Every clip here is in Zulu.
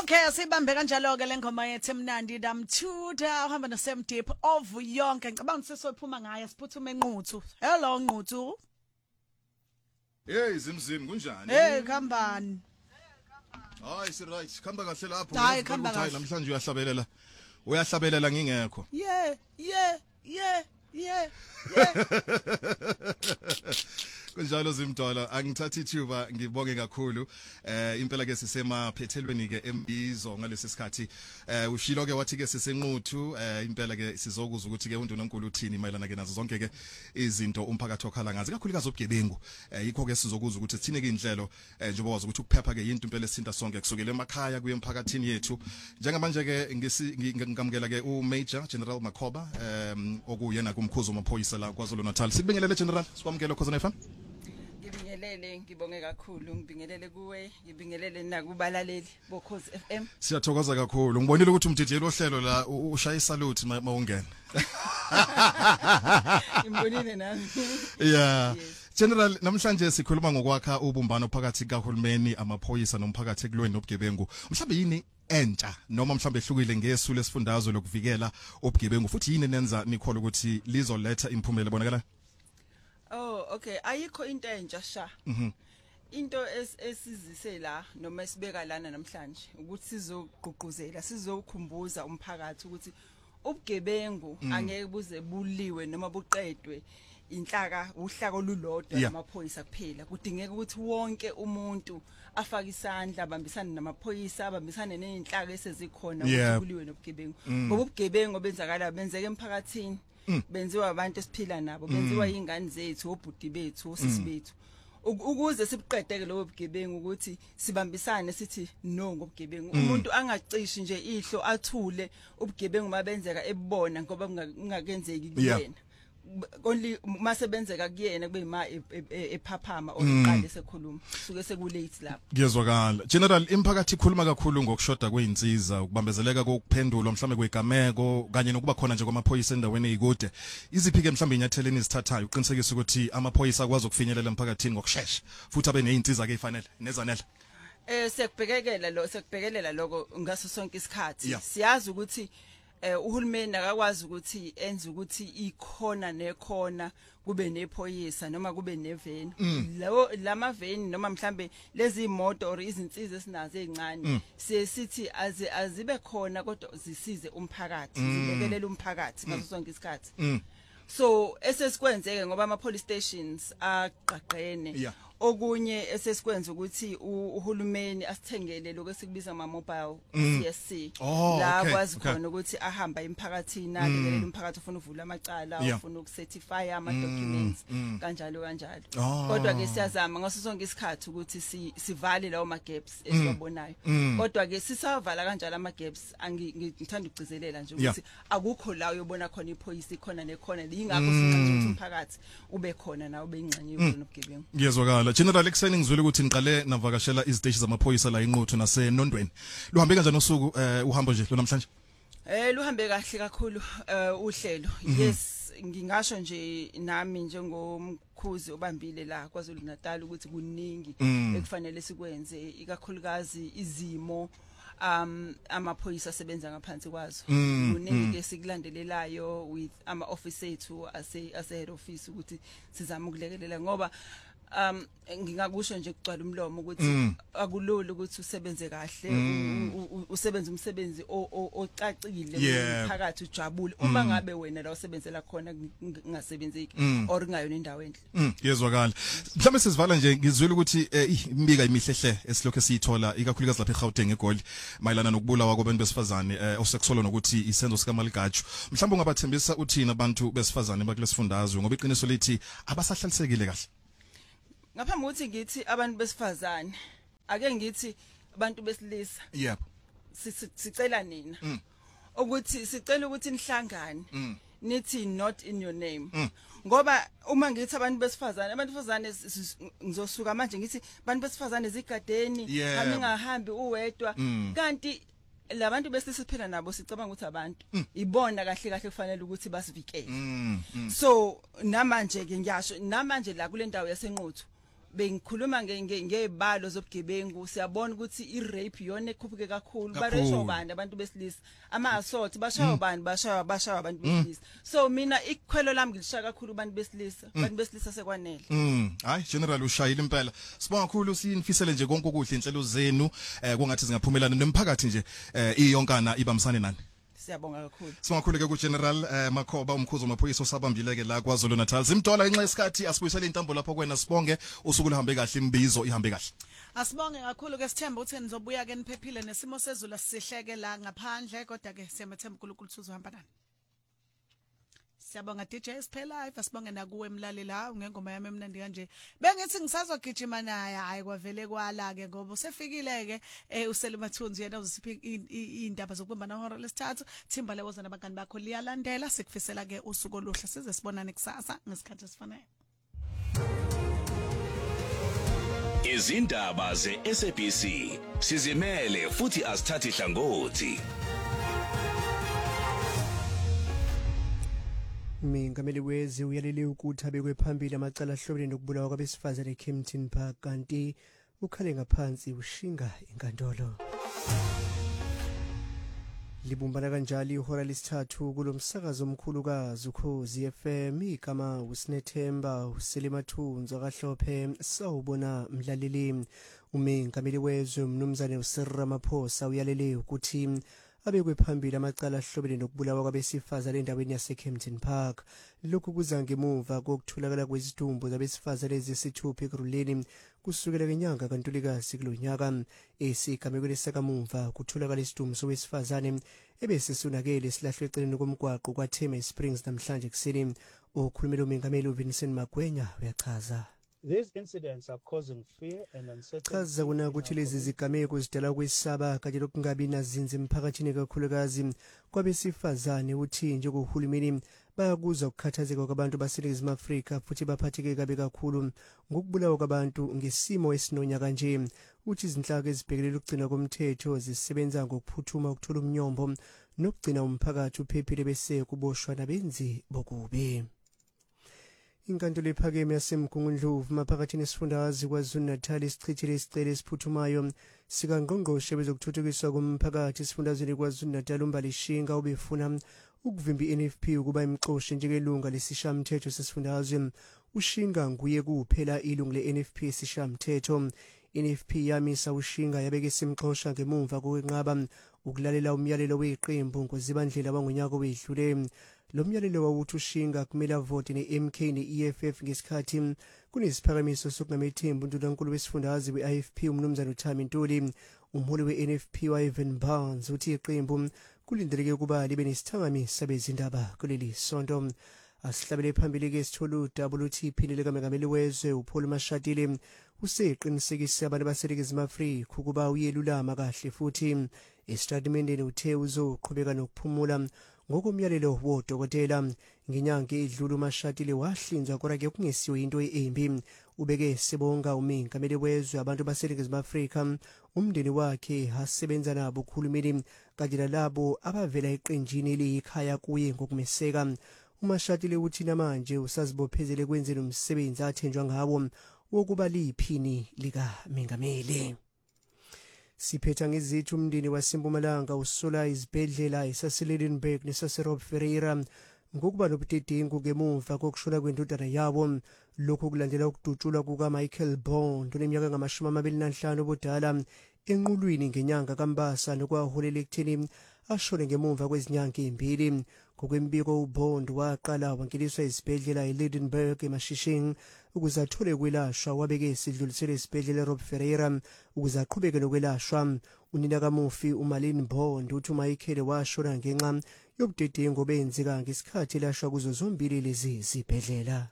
Okay, sibambe kanjalo ke lengoma yethu emnandi damthuda uhamba no Sam Deep of yonke ngicabanga ukuthi sophuma ngaye siphuthume enquthu. Hello Nquthu. Hey Zimzim kunjani? Hey khambani. Hayi si right, khamba kahle lapho. Hayi khamba kahle. Namhlanje uyahlabelela. Uyahlabelela ngingekho. Yeah. Kunjalo Zimdala angithatha ithuba ngibonge kakhulu impela ke sisemaphethelweni ke embizo ngalesi sikhathi ushilo ke wathi ke sisenquthu impela ke sizokuza ukuthi ke uNdunankulu uthini mayelana ke nazo zonke ke izinto umphakathi okhala ngazi kakhulukazi obugebengu yikho ke sizokuza ukuthi sithine ke indlelo njengoba wazi ukuthi ukuphepha ke into impela esinta sonke kusukela emakhaya kuye emphakathini yethu njengamanje ke ngamukela ke uMajor General Makhoba okuyena kumkhuzo wamaphoyisa la kwaZulu Natal sikubingelele General sikwamukela khona FM Ngibingelele ngibonge kakhulu ngibingelele kuwe ngibingelele nakubalaleli boKhozi FM Siyathokoza kakhulu ngibonile ukuthi umdidiyelo ohlelo la ushaya isalute mawungena Ngibonile nami Yeah General namhlanje sikhuluma ngokwakha ubumbano phakathi kahulumeni amaphoyisa nomphakathi ekulweni nobugebengu mhlawumbe yini entsha noma mhlawumbe ehlukile ngesu lesifundazwe lokuvikela ubugebengu futhi yini nenza nikholwa ukuthi lizoletha imphumela bonakala Oh okay ayikho into entsha sha into esizise la noma esibeka lana namhlanje ukuthi sizogqugquzela sizokhumbuza umphakathi ukuthi ubugebengu angeke buze buliwe noma buqedwe inhlaka uhlaka olulodwa namaphoyisa kuphela kudingeka ukuthi wonke umuntu afake isandla abambisane namaphoyisa abambisane nezinhlaka esezikhona ukuthi kuliwe nobugebengu ngoba ubugebengu benzakala benzeke emphakathini benziwa abantu esiphila nabo benziwa ingane zethu obhudi bethu osisi bethu ukuze sibuqedeke lobo bugebengu ukuthi sibambisane sithi no ngobugebengu umuntu angacishi nje ihlo athule ubugebengu mabenzeka ebona ngoba kungakenzeki kuyena only masebenzeka kuyena kube ima ephaphama oqale sekhuluma suke sekulate lapho Ngiyezwakala General imphakathi ikhuluma kakhulu ngokushoda kweinsiza ukubambezeleka kokuphendulwa mhlambe kwegameko kanye nokuba khona nje kwamaphoyisa endaweni ezikude iziphi ke mhlambe inyatheleni izithathayo uqinisekisa ukuthi amaphoyisa akwazi ukufinyelela emphakathini ngokusheshsha futhi abe neinsiza ke ifanele nezanele sekubhekelela lokho ngaso sonke isikhathi siyazi ukuthi uhulumeni akakwazi ukuthi enze ukuthi ikhona nekhona kube nephoyisa noma kube neveni lamaveni noma mhlambe lezi imoto or izinsiza esinazo ezincane sithi azibe khona kodwa zisize umphakathi zilekelela umphakathi ngaso sonke isikhathi so esesikwenzeke ngoba ama police stations aqaqene okunye esesikwenza ukuthi uhulumeni asithengele lokho esikubiza ama mobile CSC la kwazi khona ukuthi ahamba emphakathini alekelela umphakathi ofuna ukuvula amacala ofuna ukucertify ama documents kanjalo kodwa ke siyazama ngaso sonke isikhathi ukuthi sivale lawo ma gaps esiwabonayo kodwa ke sisavala kanjalo ama gaps ngithanda ukugcizelela nje ukuthi akukho la uyobona khona iphoyisa ikhona nekhona ingakho sinqanje ukuthi umphakathi ube khona nawo beyingxenye yobugebengu Ngiyezwakala General exciting ngizwile ukuthi niqale navakashela iziteshi zamaphoyisa la eNquthu naseNondweni luhambe kanjani usuku uhambo nje lo namhlanje luhambe kahle kakhulu uhlelo yes ngingasho nje nami njengomkhuzi obambile la kwaZulu Natal ukuthi kuningi ekufanele sikwenze ikakhulukazi izimo amaphoyisa asebenza ngaphansi kwazo kuningi ke sikulandelelayo with ama office ethu ase head office ukuthi sizama ukulekelela ngoba ngingakusho nje kucwala umlomo ukuthi akulula ukuthi usebenze kahle usebenza umsebenzi ocacile phakathi ujabule uma ngabe wena la usebenzela khona ngingasebenzeki or ngayona indawo enhle Yezwakala mhlawumbe sizivala nje ngizwile ukuthi imbika imihlehle esilokho siyithola ikakhulukazi lapha eGauteng eGoli mayelana nokubulawa kwabantu besifazane osekusolwa nokuthi isenzo sikaMaligatshu mhlawumbe ungabathembisa uthina abantu besifazane bakulesifundazwe ngoba iqiniso lithi abasahlalisekile kahle Ngaphambi ukuthi ngithi abantu besifazane ake ngithi abantu besilisa sicela nina ukuthi sicela ukuthi nihlangane nithi not in your name ngoba uma ngithi abantu besifazane ngizosuka manje ngithi abantu besifazane zigadeni kami ngahambi uwedwa kanti labantu besisiphila nabo sicabanga ukuthi abantu ibona kahle kufanele ukuthi basivikele so namanje ke ngiyasho namanje la kule ndawo yaseNquthu bengikhuluma ngebalo zobugebengu siyabona ukuthi irape yona ekhuphuke kakhulu bareshwa bani abantu besilisa ama-assault bashaywa bani bashaywa abantu besilisa so mina ikhwelo lami ngilishaya kakhulu abantu besilisa sekwanele hayi general ushayile impela sibonga kakhulu sinifisele nje konke okuhle inhlelo zenu kungathi zingaphumelana nemphakathi nje iyonkana ibamsane nani siyabonga kakhulu Sibonga ke ku General Makhoba umkhuzo maphoyisa osabambileke la KwaZulu Natal Zimdola inxa isikhathi asibuyisele intambo lapho kwena sibonge usuku lihambe kahle imbizo ihambe kahle Asibonge kakhulu ke sithemba ukuthi nizobuya ke niphephile nesimo sezulu sihleke la ngaphandle kodwa ke siyamathemba uNkulunkulu uzohamba nani Siyabonga DJ Siphela live asibonge nakuwe emlaleli la ngengoma yami emnandi kanje bengithi ngisazogijima naye hayi kwavele kwala ke ngoba usefikile ke uSelimathunzi yena uzisipha indaba zokubamba nahora lesithathu Thimba lewoza nabangani bakho liyalandela sikufisela ke usuku oluhle size sibonane kusasa ngesikhathi esifanele Izindaba ze-SABC sizimele futhi asithathi hlangothi Mingameli wezi uyalele ukuthi abekwe phambili amacala ahlobene nokubulawa kwabesifazane eKempton Park kanti ukhale ngaphansi ushinga inkantolo Libumbana kanjalo ihora lesithathu kulomsakazo omkhulukazi uKhozi FM igama uSinethemba uSelimathunzi akahlophe sawubona mlaleli umengameli wezwe mnumzane uSirra Ramaphosa uyalele ukuthi abekwe phambili amacala ahlobene nokubulawa kwabesifazane endaweni yaseKempton Park lokhu kuza ngemuva kokutholakala kwezidumbu zabesifazane ezisithupha ekuruleni kusukela ngenyanga kaNtulikazi kulonyaka esigamekweni sakamuva kutholakala isidumbu sowesifazane ebesisunakele silahlwe eceleni komgwaqo kwaTheme Springs namhlanje kuseni okhulumela umengameli uVincent Magwenya uyachaza These incidents are causing fear and uncertainty. Chaza kuna ukuthi lezi zigameko zidala kwesaba kanye lokungabi nazinzi emphakathini kakhulukazi kwabesifazane uthi nje kuhulumeni bayakuza ukukhathazeka kwabantu baseNingizimu Afrika futhi baphatheke kabi kakhulu ngokubulawa kwabantu ngesimo esinonya kanje uthi izinhlaka ezibhekelela ukugcina komthetho zisebenza ngokuphuthuma ukuthola umnyombo nokugcina umphakathi uphephile bese kuboshwa nabenzi bokubi Inkantolo ephakeme yaseMgungundlovu maphakathi nesifundazwe kwaZulu Natal isichithile isicelo esiphuthumayo sikaNgqongqoshe bezokuthuthukiswa komphakathi esifundazweni kwaZulu Natal uMbalishinga ubefuna ukuvimba iNFP ukuba imxoshe njengelunga lesishamthetho sesifundazwe uShinga nguye kuphela ilungu leNFP esishamthetho iNFP yamisa uShinga yabeke simxosha ngemuva kokwenqaba ukulalela umyalelo weqembu ngozibandlela abangonyaka wedlule Lo myalelo wawuthi uShinga kumele avote neMK neEFF ngesikhathi kunesiphakamiso sokungamethembu uNtulunkulu besifundazwe weIFP umnumzana uThami Ntuli umholi weNFP waIvan Barnes uthi iqembu kulindeleke ukuba libe nesithangami sabezindaba kuleli sonto asihlabele phambili ke sithola uWT iphindile kaMengameli wezwe uPaul Mashatile useqinisekisa abantu baseNingizimu Afrika ukuba uyelulama kahle futhi esitatimendeni uthe uzoqhubeka nokuphumula ngokomyalelo wodokotela ngenyanga edlula uMashatile wahlinzwa kodwa ke kungesiyo into embi ubeke sibonga umengameli wezwe abantu baseNingizimu Afrika umndeni wakhe hasebenza nabo ukhulumeli kanye nalabo abavela eqenjini eliyikhaya kuye ngokumeseka uMashatile uthi namanje usazibophezele kwenzeni umsebenzi athenjwa ngawo wokuba liphini lika mengameli Siphetha ngezithu umndeni waseMpumalanga usola izibhedlela esaseLeidenburg nesaseRob Ferreira ngokuba nobudedengu ngemuva kokushona kwendodana yabo lokho kulandela ukudutshulwa kukaMichael Bond oneminyaka ngama-25 obudala enqulwini ngenyanga kaMbasa nokwaholela ekutheni ashone ngemuva kwezinyanga ezimbili ngokwembiko uBond waqala wangeniswa esibhedlela eLeidenburg emashishini ukuze athole ukwelashwa wabeke isidluliselo esibhedlela Rob Ferreira ukuze aqhubeke nokwelashwa unina kamufi uMarlene Bond uthi uMichael washona ngenxa yobudedengu benzeka ngesikhathi elashwa kuzo zombili lezi zibhedlela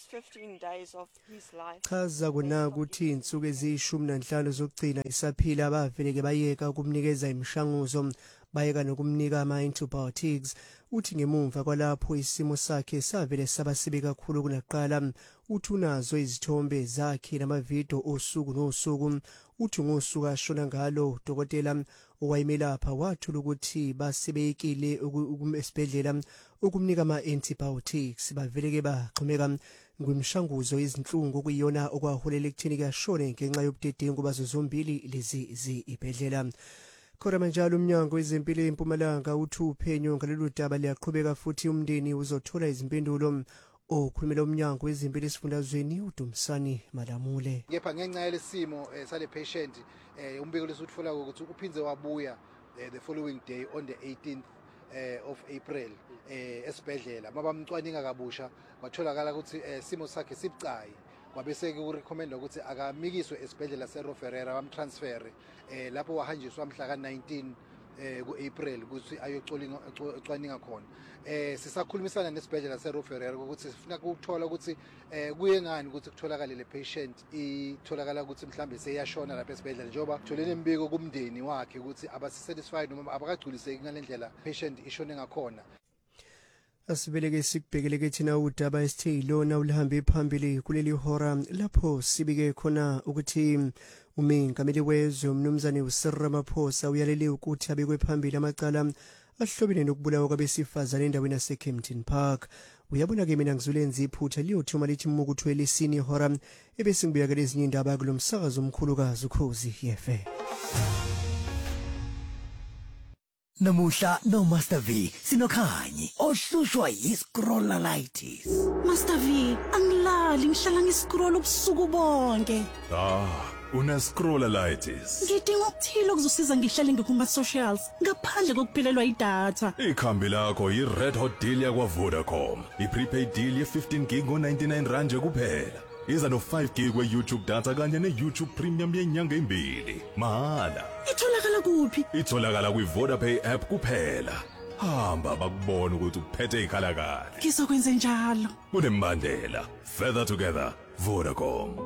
chaza kona ukuthi insuku eziyishumi zokugcina isaphila abaveleke bayeka ukumnikeza imishanguzo bayeka nokumnika ama-antibiotics uthi ngemuva kwalapho isimo sakhe savele sabasibe kakhulu kunaqala uthi unazo izithombe zakhe namavidiyo osuku nosuku uthi ngosuku ashona ngalo dokotela owayimelapha wathula ukuthi basebekile esibhedlela ukumnika ama-antibiotics baveleke baxhumeka ngumshanguzo izinhlungu kuyona okwaholela ekutheni kashone ngenxa yobudedengu bazo zombili lezi zibhedlela. Khona manje umnyango wezempilo eMpumalanga uthi uphenyo ngalolu daba liyaqhubeka futhi umndeni uzothola izimpendulo. Okhulumela umnyango wezempilo esifundazweni uDumsani Malamule. Kepha ngenxa yalesimo sale patient umbiko lesutfola ukuthi uphinze wabuya the following day on the 18th of April esibhedlela mabamcwaninga kabusha kwatholakala ukuthi simo sakhe sibucayi kwabese ke urecommenda ukuthi akamikiswe esibhedlela seRoferera bamtransfer lapho wahanjiswa mhla ka-19 ku-April ukuthi ayocwaninga khona. Sisakhulumisana nesibhedlela seRoferera ukuthi sifuna ukuthola ukuthi kuye ngani ukuthi kutholakale le patient itholakala ukuthi mhlambe seyashona lapha esibhedlela njengoba kutholene imbiko kumndeni wakhe ukuthi abasisatisfied noma abakagculiseki ngalendlela patient ishone ngakhona. Asibeleke sikubhekeleke thina udaba esithe ilona ulihambe phambili kuleli hora lapho sibike khona ukuthi umengameli wezwe umnumzane uCyril Ramaphosa uyalele ukuthi abekwe phambili amacala ahlobene nokubulawa kwabesifazane endaweni yaseKempton Park. Uyabona ke mina ngizulenza iphutha liyothuma lithi mukuthu elesini hora ebese ngibuya ke lezinye indaba kulomsakazo omkhulukazi uKhozi FM. Namuhla no Master V sinokhanyi ohlushwa yiscrolleritis. Master V angilali ngihlala ngiscroll ubusuku bonke. Una scrolleritis. Ngidinga ukuthila ukuzosiza ngihlale ngikuma socials ngaphandle kokuphelelwa idatha. Ikhambi lakho yi-Red Hot deal yakwa Vodacom. I-prepaid deal ye-15 gig ngo-99 rand kuphela. Iza no-5 gig we-YouTube data kanye ne-YouTube Premium yenyanga embili. Mahala. Itholakala kuphi? Itholakala kwi-VodaPay app kuphela. Hamba bakubona ukuthi uphethe ikhalakala. Ngizokwenza njalo. Kunembandela. Further together. Vodacom.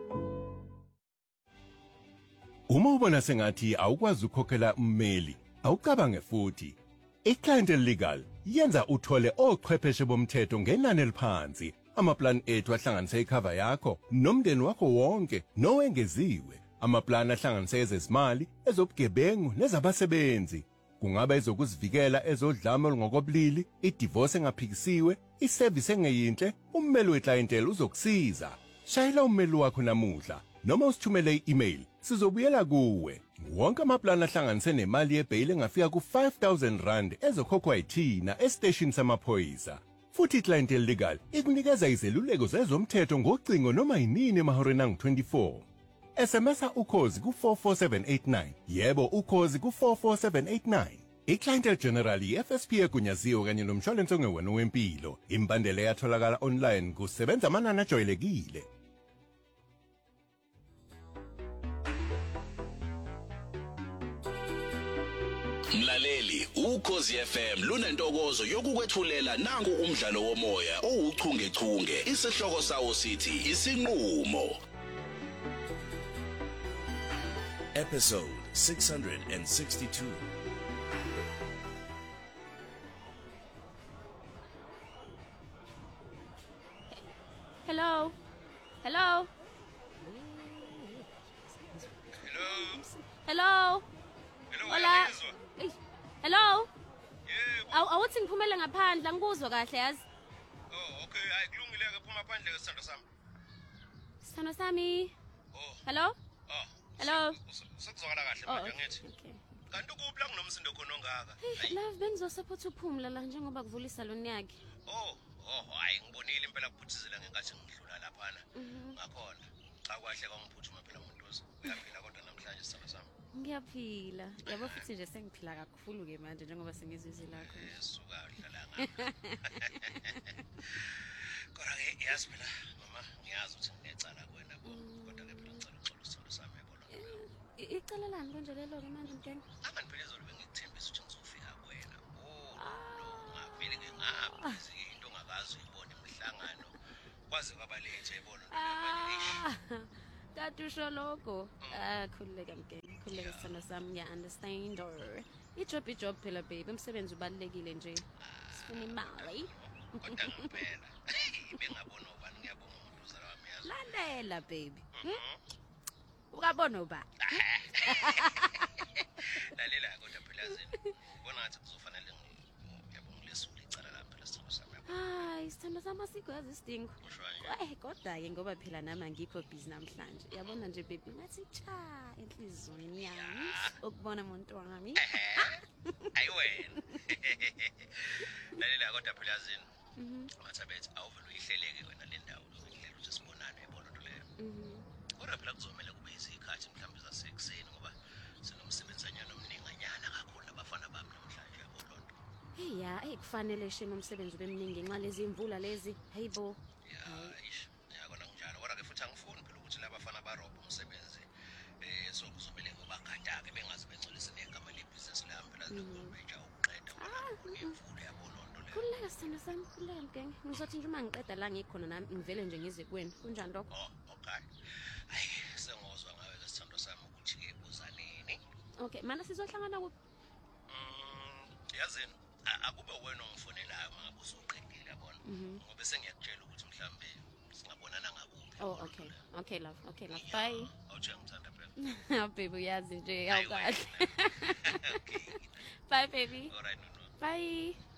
Uma ubona sengathi awukwazi ukukhokhela ummeli, awucabange futhi. iClientele Legal yenza uthole ochwepheshe bomthetho ngenani eliphansi. Amaplan ethu ahlanganisa icover yakho nomndeni wakho wonke nowengeziwe. Amaplan ahlanganisa ezezimali, ezobugebengu nezabasebenzi. Kungaba ezokuzivikela ezodlame olungokobulili, idivorce engaphikisiwe, iservice engeyinhle, ummeli weClientele uzokusiza. Shayela ummeli wakho namuhla noma usithumele i-email. Sizobuyela kuwe. Wonke amaplan ahlanganise nemali yebail engafika ku-5,000 rand ezokhokhwa yithina estation samaphoyisa. Futhi iClientele Legal ikunikeza izeluleko zezomthetho ngocingo noma yinini emahoreni angu-24. SMS ukhozi ku44789. Yebo ukhozi ku44789. iClientele General i-FSP egunyaziwe kanye nomshwalense ongewona wempilo. Imbandela yatholakala online kusebenza amanani ajwayelekile. Mlaleli, uKhozi FM lunentokozo yokukwethulela nangu umdlalo womoya owuchungechunge. Isihloko sawo sithi isinqulo. Episode 662. Hello. Hello. Hello. Hola. Hello. Yebo. Awuthi ngiphumele ngaphandle angikuzwa kahle yazi. Oh, okay, hayi kulungile ke phuma phandle ke sithando sami. Sithando sami. Oh. Hello? Hello. Sekuzwakala kahle manje ngithi. Kanti ukuphi la kunomsindo khona ongaka? Love bengizosupport uphumla la njengoba kuvula isalon yakhe. Oh, hayi ngibonile impela kuphuthizela ngenkathi ngidlula lapha na. Ngakhona. Cha kwahle kwangiphuthuma phela umuntu uyaphila kodwa namhlanje sithando sami. Ngiyaphila. Yabo futhi nje sengiphila kakhulu ke manje njengoba sengizwe izwi lakho. Suka udlala ngapha. Kodwa ke yazi phela mama ngiyazi ukuthi nginecala kuwena kodwa ke phela ngicela uxolo isithando sami yabo lo. Icala lani konje lelo ke manje mkenga? Anganiphelezolo bengikuthembisa ukuthi ngizofika kuwena. Ngavile ke ngaphizi into ongakazi uyibona imihlangano. Kwaze kwaba late yabona nto. Katusho lokho. Khululeka mkenga. Khululeka sithando sami ngiya understand or. Ijob phela babe umsebenzi ubalekile nje. Sifuna imali. Kodwa ngempela. Bengabona ubani ngiyabonga umuntu uzala wami yazi. Landela baby. Ukabona uba. Lalela kodwa phela zini. Bona ngathi kuzofanele yabonga lesule icala lapha lesithando sami. Hayi sithando sami asikwazi isidingo. Kodwa ke ngoba phela nami ngikho busy namhlanje. Yabona nje baby ngathi cha enhlizweni yami ukubona umuntu wami. Ayi wena. Lalela kodwa phela yazini. Mathabethe awuvele uyihleleke wena le ndawo lokudlela ukuthi sibonane yabona nto leyo. Kodwa phela kuzomela kube izikhathi mhlawumbe zasekuseni ngoba sinomsebenzanyana omninganyana kakhulu abafana bami namhlanje yabona nto. Ya, kufanele shema umsebenzi bemningi nxa lezi imvula lezi. Hayibo. Yakona kunjalo kodwa ke futhi angifuni phela ukuthi labafana barobha umsebenzi so kuzomela ngobagada ke bengazi begcolise negama lebhizinisi lami phela nje ukuqeda imvula yabona nto leyo. Khuleka sithando sami khuleka mgenge. Ngizothi nje uma ngiqeda la ngikhona nami ngivele nje ngize kuwena. Kunjani lokho? Okay. Hayi sengozwa ngawe ke sithando sami ukuthi ke uzanini. Okay, mana sizohlangana kuphi? Yazini akube wena ongifonelayo mangabe usuqedile yabona ngoba sengiyakutshela ukuthi mhlambe singabonana ngakuphi. Oh, okay love, bye. Awuthi ngithanda phela. Baby uyazi nje awukahle. Bye baby. Alright, bye.